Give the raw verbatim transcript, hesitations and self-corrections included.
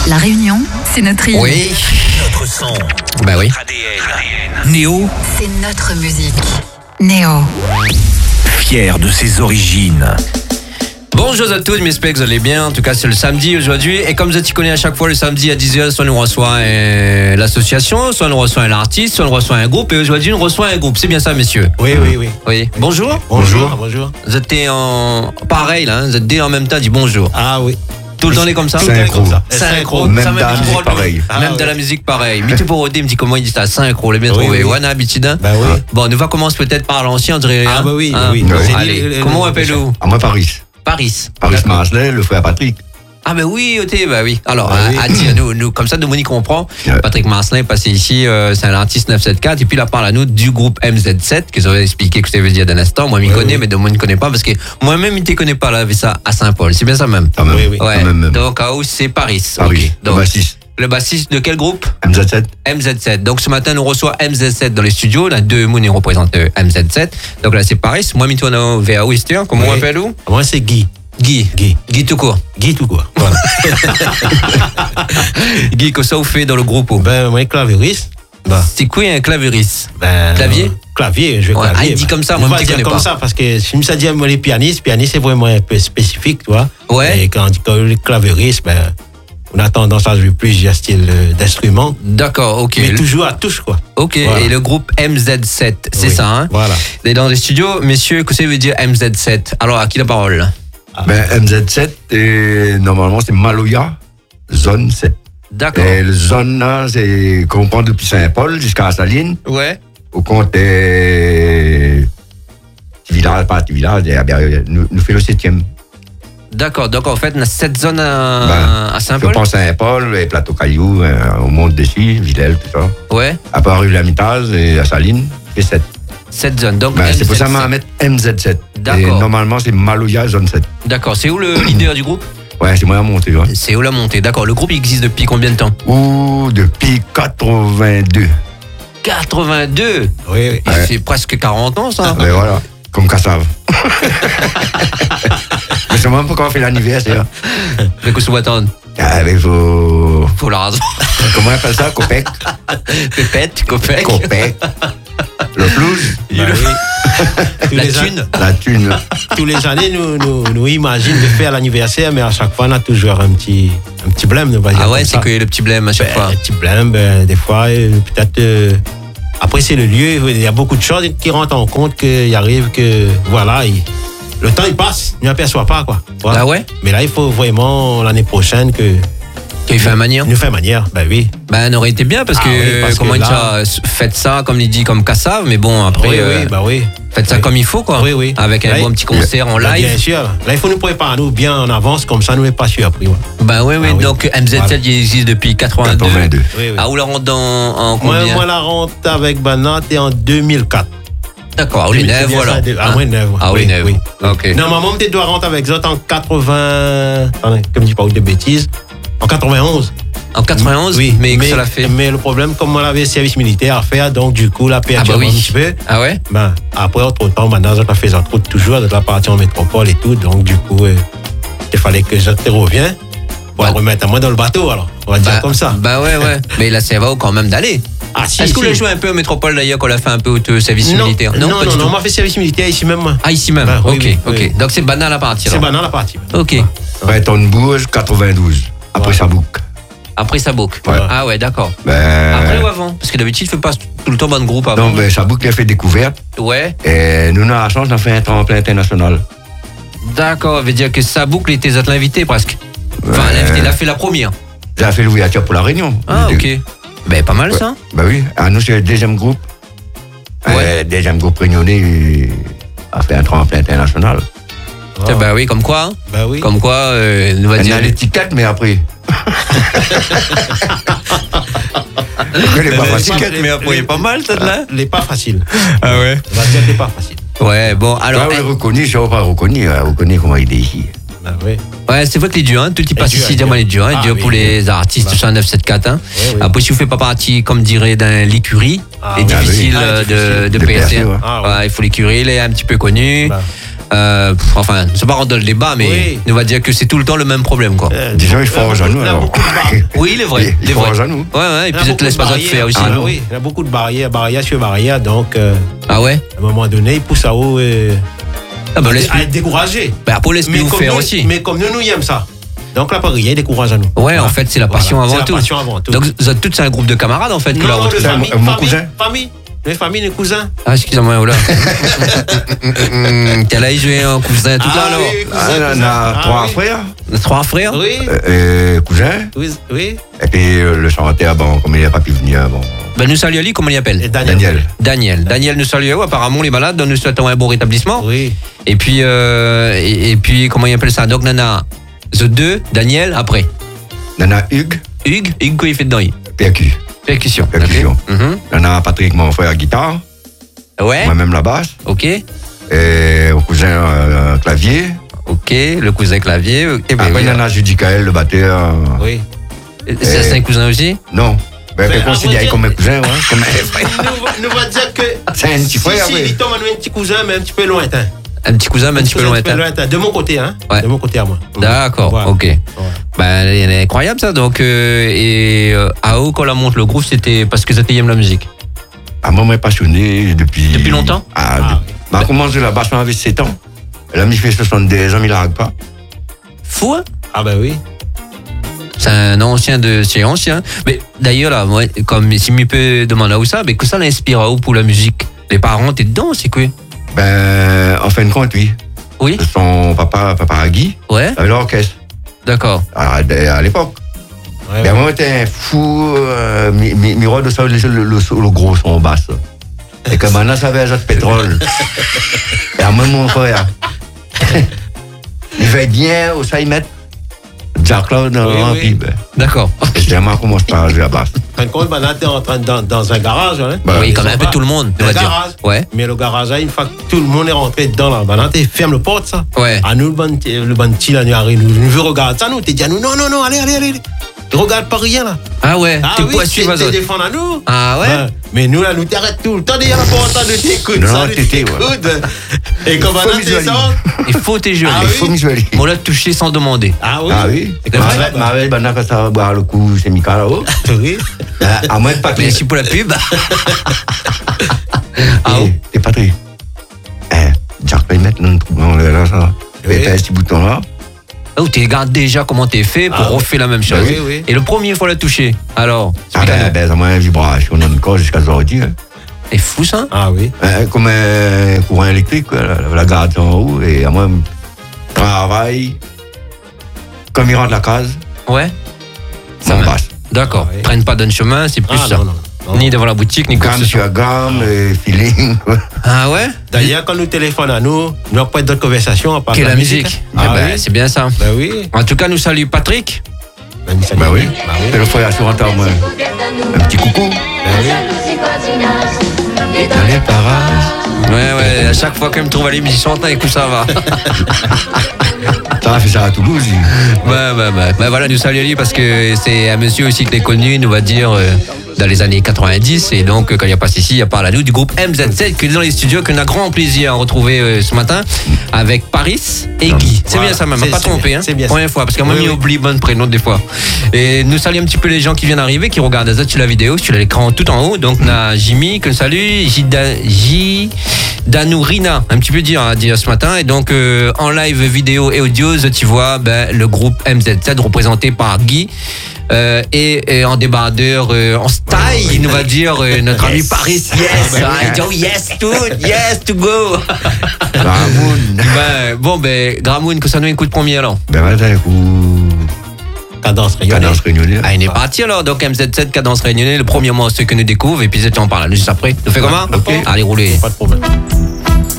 La Réunion, c'est notre île. Oui. Notre son. Bah oui. Notre A D N. Néo. C'est notre musique. Néo. Fier de ses origines. Bonjour à tous, j'espère que vous allez bien. En tout cas, c'est le samedi aujourd'hui. Et comme je t'y connais à chaque fois, le samedi à dix heures, soit nous reçoit euh, l'association, soit nous reçoit un artiste, soit nous reçoit un groupe. Et aujourd'hui, nous reçoit un groupe. C'est bien ça, messieurs? Oui, oui, oui. Oui. Bonjour. Bonjour. Bonjour. Vous êtes en pareil, là. Hein, vous êtes deux en même temps, dit bonjour. Ah oui. Tout le temps, on est comme ça? Synchro. Synchro. Même Ça dans m'a la dit musique drôle. pareil. Ah, Même ouais. dans la musique pareil. Mais tu peux redire, me dit comment il dit ça? Synchro, les bien Oui, trouvé. oui. Ouais, on a habitude. Hein? Ben oui. Bon, nous va commencer peut-être par l'ancien, on dirait. Ah hein? bah oui, Hein? oui. Bon, Oui. allez. C'est dit, Comment on le- appelle-vous? À moi, Paris. Paris. Paris D'accord. Marsley, le frère Patrick. Ah ben oui, ok, bah oui. Alors, Ah à, oui. à dire, nous, nous, comme ça, nous, Monique comprend. Ouais. Patrick Marcelin est passé ici, euh, c'est un artiste neuf cent soixante-quatorze, et puis il parle à nous du groupe M Z sept, que j'avais expliqué que je t'avais dit d'un instant. Moi, je m'y Oui, connais, oui. mais de moi, je ne connais pas, parce que moi-même, il ne te connaît pas, là, avec ça, à Saint-Paul. C'est bien ça même? Quand même. Oui, oui. Ouais. Quand même, même. Donc, à où c'est Paris. Paris. Ok. Donc, Le bassiste. le bassiste de quel groupe? M Z sept. M Z sept. Donc, ce matin, nous reçoit M Z sept dans les studios. Là, deux Mouni représentent euh, M Z sept. Donc là, c'est Paris. Moi, je suis vers Ouister. Comment Oui. on appelle où? Moi, c'est Guy. Guy. Guy. Guy tout court. Guy tout quoi. Voilà. Guy, que ça vous fait dans le groupe? oh? Ben, moi, clavieriste. Ben, C'est quoi un clavieriste? ben, Clavier? euh, Clavier, je vais Ouais, clavier. ah, il dit ben. comme ça, Je moi, vais je ne dire connais comme pas. ça, parce que si je me dis, moi, les pianistes, pianiste, c'est vraiment un peu spécifique, tu vois. Ouais. Et quand on dit que les clavéristes, ben, on a tendance à jouer plusieurs styles euh, d'instruments, D'accord, ok. mais toujours à touche, quoi. Ok, Voilà. et le groupe M Z sept, c'est Oui, ça, hein? Voilà. Et dans les studios, messieurs, qu'est-ce que ça veut dire M Z sept? Alors, à qui la parole? Ben, M Z sept, et normalement, c'est Maloya, zone sept. D'accord. Et le zone, là, c'est comprend depuis Saint-Paul jusqu'à Saline. Ouais. Au compte est. Petit village, pas petit village, et, ben, nous, nous fait le septième. D'accord, donc en fait, on a sept zones à, Ben, à Je Saint-Paul? pense Saint-Paul, les plateaux Cailloux, euh, on monte dessus, Villèle, tout ça. Ouais, Après, rue Lamitage et à Saline, et sept. sept zones. Donc, Ben, c'est pour ça M Z sept. qu'on va mettre M Z sept. D'accord. Et normalement, c'est Maloya, zone sept. D'accord, c'est où le leader du groupe? Ouais, c'est moi à monter, tu vois. C'est où la montée? D'accord, le groupe il existe depuis combien de temps? Ou depuis quatre-vingt-deux. quatre-vingt-deux. Oui, oui. Ça Ouais. fait presque quarante ans, ça. Ben voilà, comme Cassave. Mais c'est même pas quand on fait l'anniversaire. Mais que vous attendre? Avec vos. Faut la raison. Comment on appelle ça? Copec. Pépette, copec. Copec. Le blues. Ben oui. Tous La les an- thune. La thune. Tous les années, nous, nous, nous imaginons de faire l'anniversaire, mais à chaque fois, on a toujours un petit, un petit blême, on va dire Ah ouais, comme c'est ça. que le petit blême à chaque Ben, fois. un petit blême, ben, des fois, euh, peut-être. euh, après, c'est le lieu, il y a beaucoup de choses qui rentrent en compte qu'il arrive que, voilà, il- le temps il passe, on n'aperçoit pas, quoi. Voilà. Ah ouais? Mais là, il faut vraiment l'année prochaine que. Qu'il fait un manière? Il nous fait manière, ben oui. Ben, ça aurait été bien parce Ah que, oui, parce que comment là- ça, faites ça, comme il dit, comme Cassave, mais bon, après, oui, euh, oui, ben oui. faites ça Oui. comme il faut, quoi. Oui, oui. Avec un Là, bon il- petit concert en Ben, live. Bien sûr. Là, il faut nous préparer nous bien en avance, comme ça, nous n'est pas surpris. Ouais. Ben oui, oui, Ah oui. donc M Z sept, Voilà. il existe depuis quatre-vingt-deux. quatre-vingt-deux. Oui, oui. Ah, où la rentre dans, en Moi, combien? moi, la rente avec Banat est en deux mille quatre. D'accord, ah oui, C'est neuf, bien voilà. ça, de- Ah, Hein? oui, neuf. Ah oui, oui, neuf. oui. Ok. Normalement, peut-être doit rentrer avec eux en quatre-vingts. Attendez, comme je dis pas de bêtises. En quatre-vingt-onze. En quatre-vingt-onze, Oui, mais, que ça l'a fait. Mais le problème, comme on avait service militaire à faire, donc du coup, la Ah perturbe bah oui. un petit peu. Ah ouais? Ben, après, autre temps, maintenant, on a fait entre autres toujours de la partie en métropole et tout. Donc, du coup, euh, il fallait que je te revienne pour Bah. remettre à moi dans le bateau, alors. On va dire comme ça. Bah ouais, ouais. Mais là, ça va quand même d'aller. Ah, si, Est-ce que vous si. avez joué un peu en métropole d'ailleurs qu'on a fait un peu au service Non, militaire? non, pas non, du non, tout. on m'a fait service militaire ici même. moi. Ah, ici même. Ben, oui, ok, oui, ok. oui. Donc c'est banal à partir. C'est alors. banal la partie. Ok. Breton-Bourges, quatre-vingt-douze. Après Ouais. Sabouk. Après ça boucle. Ouais. Ah ouais, d'accord. Ben. Après ou avant? Parce que d'habitude, il ne fait pas tout le temps bon groupe avant. Non, ben Sabouk il a fait découverte. Ouais. Et nous, on a la chance d'en faire un tremplin international. D'accord. Ça veut dire que ça boucle était l'invité presque. Enfin, Ouais. l'invité, il a fait la première. J'ai fait l'ouverture pour la Réunion. Ah, ok. Ben, pas mal Ouais. ça. Ben oui. Ah, nous, c'est le deuxième groupe. Ouais. Euh, le deuxième groupe réunionnais euh, a fait un tremplin international. Ah. Ben oui, comme quoi. hein. Ben oui. Comme quoi, euh, nous va On dire. a l'étiquette, mais après. Après, les pas Mais faciles. les- mais après, il est pas mal, celle-là. Elle n'est pas facile. Ah ouais. On va dire qu'elle n'est pas facile. Ouais, bon, alors. Alors, eh, on reconnaît, je ne pas reconnu, on reconnaît comment il est ici. Ben oui. ouais, c'est vrai que les durs, hein, tout le passe dur, ici, dur. dis-moi les durs, hein, Ah, dur oui, pour oui. les artistes, Bah. tout ça, neuf cent soixante-quatorze. Hein. Oui, oui. Après, si vous ne faites pas partie, comme dirait, d'un l'écurie, Ah, et oui. difficile Ah, euh, difficile. de, de De percer. percer, ouais. Ah, ouais. Ouais, il faut l'écurie, il est un petit peu connu. Bah. Euh, pff, enfin, c'est pas rentrer dans le débat, mais Oui. on va dire que c'est tout le temps le même problème, quoi. Euh, Déjà, il faut euh, à nous, il y a alors. beaucoup de bar- Oui, il est vrai. Il il est faut vrai. à nous. Ouais, ouais, et il y a puis ça te beaucoup laisse de pas d'autre barrières. faire aussi. Ah, non oui, il y a beaucoup de barrières, barrières sur barrières, donc euh, Ah ouais? à un moment donné, il pousse à haut euh, Ah bah, laisse à être découragé. bah, pour laisser nous comme faire nous, aussi. mais comme nous, nous y aimons ça. Donc là, pas rien, il décourage à nous. Ouais, Voilà. en fait, c'est la passion Voilà, avant c'est tout. la passion avant tout. Donc, vous êtes tous c'est un groupe de camarades, en fait, que non, la de retrouve. famille, Mon famille, cousin. famille, les familles, les cousins. Ah, excusez-moi, là. T'es là, il jouait un cousin tout là, Ah alors. oui, cousins, Ah, on a cousins. trois Ah, oui. frères, Trois frères. Oui, euh, euh, cousins, oui, oui. et puis euh, le chanteur, bon, comme il n'a pas pu venir, bon. Ben, nous saluons Ali, comment il Et appelle? Daniel. Daniel. Daniel. Daniel nous salue. Oh, apparemment, les malades, donc nous souhaitons un bon rétablissement. Oui. Et puis, euh, et, et puis, comment il appelle ça? Donc, Nana, The deux, Daniel, après. Nana Hugues, Hugues, Hugues, quoi il fait dedans? il percu. Percussion. Percussion. Ok. Mhm. Nana Patrick, mon frère, guitare. Ouais. Moi-même la basse. Ok. Et mon cousin, euh, clavier. Ok. Le cousin clavier. Ok. Ben, Après, oui. Nana Judicaël, le batteur. Oui. C'est c'est un cousin aussi? Non. Ben, Mais ben considéré après, comme un cousin, ouais. Comme un frère. Nous, nous va dire que. C'est un petit frère, Si, oui. si, il tombe à nous un petit cousin, mais un petit peu lointain. Un petit cousin, mais un petit peu lointain. De mon côté, hein. Ouais. De mon côté à moi. D'accord, Voilà. ok. Ouais. Ben, elle est incroyable ça. Donc, euh, et euh, à haut, quand la monte le groupe, c'était parce que c'était aime la musique. Ah, moi, moi, passionné depuis. Depuis longtemps? Ah, Ah, de- oui. bah, commencé la basse, on avait sept ans. Elle a mis fait soixante-dix ans, il la pas. Fou, hein? Ah, ben oui. C'est un ancien de c'est ancien. Mais d'ailleurs, là, moi, comme si je peux demander à où ça, mais que ça l'inspire à où pour la musique? Les parents, t'es dedans, c'est quoi? Ben, en fin de compte, oui. Oui? Son papa, papa Guy, Ouais? avait l'orchestre. D'accord. À, à l'époque. Ouais, Ben, ouais. moi, j'étais un fou, euh, mi- mi- miroir de ça, le, le, le, le gros son basse. Et que maintenant, ça avait un jet de pétrole. Et à moi, mon frère. Il fait bien au ça, il met Jack Claude dans Oui, le oui. pipe. D'accord. Et c'est moi commence par jouer à basse. En fin de compte, maintenant, t'es en train de- dans, dans un garage, hein. Bah, oui, Ils comme sont un peu pas- tout le monde, on Un va dire. garage. Ouais. Mais le garage, là, une fois que tout le monde est rentré dedans, là, maintenant, t'es ferme le porte, ça. Ouais. À nous, le bon, le bon petit, là, nous arrive, nous, nous veut regarder ça, nous, t'es dit à nous, non, non, non, allez, allez, allez. Regarde pas rien, là. Ah ouais, Ah t'es oui, pas t'es suivre à t'es autres. défendre à nous. Ah ouais? Ouais. Mais nous, là, nous t'arrêtes tout le temps derrière la porte, là, nous t'écoute, Non, ça, nous t'étais, ouais. t'écoute. Et comme faut maintenant, t'es visualiser. ça. Il faut tes jeux. Ah Il oui. faut m'y On l'a touché sans demander. Ah oui. Ah oui. C'est comme ça, bah. Ma belle, maintenant, quand ça va boire le coup, c'est Mika là-haut. Oui. Ah, À moins de Patrick. Merci pour la pub. Ah Eh, oh. t'es Patrick. Eh, Jack, il met dans le trou. On est là, ça. Il Oui. fait un petit bouton là. Oh, tu regardes déjà comment t'es fait pour Ah, refaire la même chose. oui, oui. Et le premier fois la toucher. Alors, Ah ben, ben, ça m'a un vibration dans le corps jusqu'à aujourd'hui. Hein. c'est fou ça. Ah oui. Euh, Comme un courant électrique, quoi, la, la garde en haut. Et à moi, travail. Comme il rentre la case, Ouais. ça me va. passe. D'accord. Ah, oui. Traîne pas dans le chemin, c'est plus Ah, ça. non, non, non. Ni devant la boutique, ni quoi que Gamme ce soit. sur gamme, et feeling. quoi. Ah ouais? D'ailleurs, quand nous téléphonons à nous, nous n'avons pas d'autres conversations à part Quelle de la musique. Ah, Ah ben, oui. c'est bien ça. Ben oui. En tout cas, nous salue Patrick. Ben, nous saluons. Bah oui. Bah oui. C'est le frère sur un moi. Un petit coucou. Ben oui. Dans les parages. Ouais, ouais, à chaque fois qu'elle me trouve à l'émission, écoute, ça va. Ça a fait ça à Toulouse. lui. Ouais, ouais, ouais. Ben voilà, nous saluons lui parce que c'est un monsieur aussi qui est connu, nous va dire, euh, dans les années quatre-vingt-dix. Et donc, euh, quand il passe ici, il parle à nous du groupe M Z sept qui est dans les studios, qu'on a grand plaisir à retrouver euh, ce matin avec Paris et Guy. C'est Voilà. bien ça même, C'est- pas c'est trompé. bien, Hein. c'est bien ça. Première fois, parce qu'à un moment, Oui, il oui. oublie bon prénom des fois. Et nous saluons un petit peu les gens qui viennent d'arriver, qui regardent ça sur la vidéo, sur l'écran tout en haut. Donc, on a Jimmy, que salut, Jida- J. Danourina, un petit peu dire à dire ce matin. Et donc, euh, en live vidéo et audio, tu vois ben, le groupe M Z sept représenté par Guy. Euh, et, et en débardeur, euh, en style, il nous va dire euh, notre ami Paris, yes, I do, yes, to, yes, to go. Ramoun. Ben, bon, ben, Gramoun, que ça nous écoute premier alors. Ben maintenant, un coup. Cadence rayonnée. Cadence réunionnée. Ah, il est parti alors, donc M Z sept, cadence réunionnée, le premier morceau que nous découvre, et puis on parle juste après. Nous fait comment? Ok. Allez, roulez. Pas de problème.